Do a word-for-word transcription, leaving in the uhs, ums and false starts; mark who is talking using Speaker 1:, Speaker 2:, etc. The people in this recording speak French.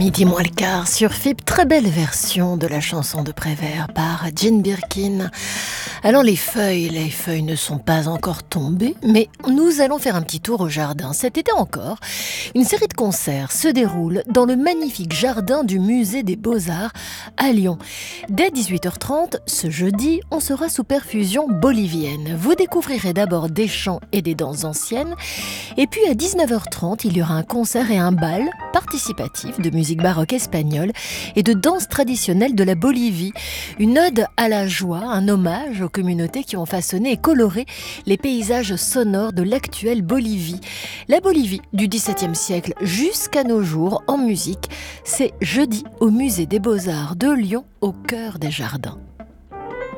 Speaker 1: Midi moins le quart sur F I B, très belle version de la chanson de Prévert par Jane Birkin. Alors les feuilles, les feuilles ne sont pas encore tombées, mais nous allons faire un petit tour au jardin. Cet été encore, une série de concerts se déroule dans le magnifique jardin du Musée des Beaux-Arts à Lyon. Dès dix-huit heures trente, ce jeudi, on sera sous perfusion bolivienne. Vous découvrirez d'abord des chants et des danses anciennes, et puis à dix-neuf heures trente, il y aura un concert et un bal participatif de musique baroque espagnole et de danse traditionnelle de la Bolivie. Une ode à la joie, un hommage aux communautés qui ont façonné et coloré les paysages sonores de l'actuelle Bolivie. La Bolivie du dix-septième siècle jusqu'à nos jours en musique, c'est jeudi au Musée des Beaux-Arts de Lyon, au cœur des jardins.